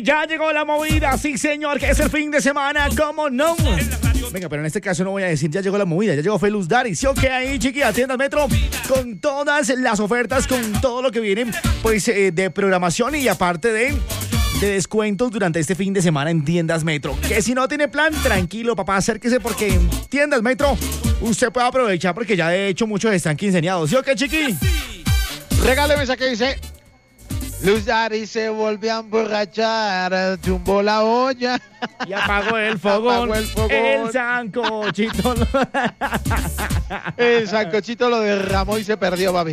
Ya llegó la movida, sí señor, que es el fin de semana, ¿cómo no? Venga, pero en este caso no voy a decir ya llegó la movida, ya llegó Felus Dari. ¿Sí o qué ahí, chiqui? Atienda al Metro con todas las ofertas, con todo lo que viene, pues, de programación y aparte de descuentos durante este fin de semana en Tiendas Metro. Que si no tiene plan, tranquilo, papá, acérquese porque en Tiendas Metro usted puede aprovechar porque ya de hecho muchos están quinceañados. ¿Sí o qué, chiqui? Regáleme esa que dice: Luz Dari se volvió a emborrachar, tumbó la olla y apagó el fogón. El sancochito. El sancochito lo derramó y se perdió, papi.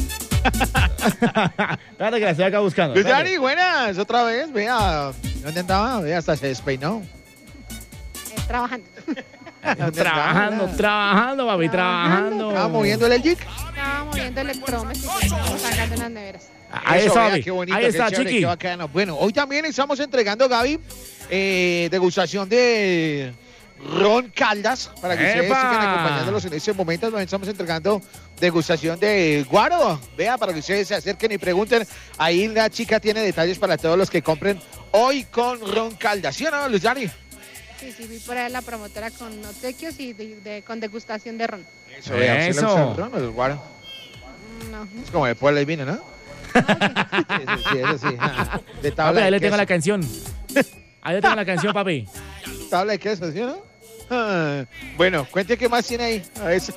Espérate que la estoy acá buscando. Luz Dari, buenas, otra vez, vea. ¿Dónde andaba? Vea, hasta se despeinó. Trabajando. Trabajando, papi, trabajando. ¿Estaba moviendo el LG? Estaba moviendo electrodomésticos, estamos sacando unas neveras. Ahí está, Gaby. Qué bonito, ahí está, qué chévere, chiqui. qué bacano. Bueno, hoy también estamos entregando, Gaby, degustación de Ron Caldas, para que ustedes sigan acompañándolos en este momento. Nos estamos entregando degustación de Guaro. Vea, para que ustedes se acerquen y pregunten. Ahí la chica tiene detalles para todos los que compren hoy con Ron Caldas. ¿Sí o no, Luz Dari? Sí, vi por ahí la promotora con obsequios y con degustación de ron. Eso, vea, ¿sí le gusta el ron o el Guaro? No. Es como de Puebla y vino, ¿no? Eso sí. De tabla papi, ahí de le tengo queso. la canción. Ahí le tengo la canción, papi. Tabla de queso, ¿sí o no? Bueno, cuente qué más tiene ahí. A ver.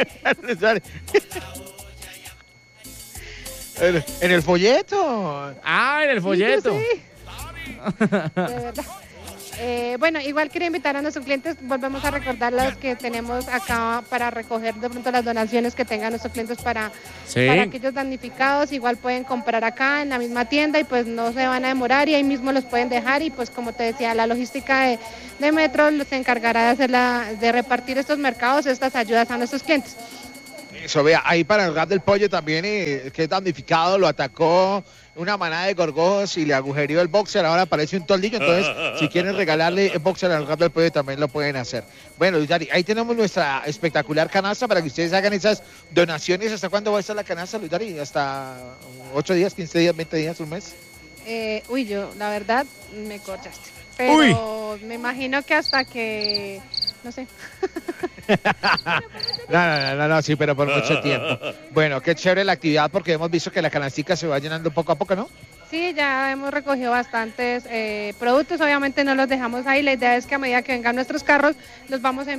En el folleto. Ah, en el folleto. Sí. De verdad. Bueno, igual quería invitar a nuestros clientes, volvemos a recordar los que tenemos acá para recoger de pronto las donaciones que tengan nuestros clientes para aquellos damnificados. Igual pueden comprar acá en la misma tienda y pues no se van a demorar y ahí mismo los pueden dejar y pues como te decía, la logística de Metro se encargará de repartir estos mercados, estas ayudas a nuestros clientes. Eso, vea, ahí para el rap del pollo también, que es damnificado, lo atacó una manada de gorgojos y le agujereó el boxer, ahora parece un toldillo, entonces si quieren regalarle el boxer al rap del pollo también lo pueden hacer. Bueno, Dari, ahí tenemos nuestra espectacular canasta para que ustedes hagan esas donaciones. ¿Hasta cuándo va a estar la canasta, Luz Dari? ¿Hasta 8 días, 15 días, 20 días, un mes? Yo, la verdad, me corchaste. Pero me imagino que hasta que... No sé. No, sí, pero por mucho tiempo. Bueno, qué chévere la actividad porque hemos visto que la canastica se va llenando poco a poco, ¿no? Sí, ya hemos recogido bastantes productos, obviamente no los dejamos ahí, la idea es que a medida que vengan nuestros carros los vamos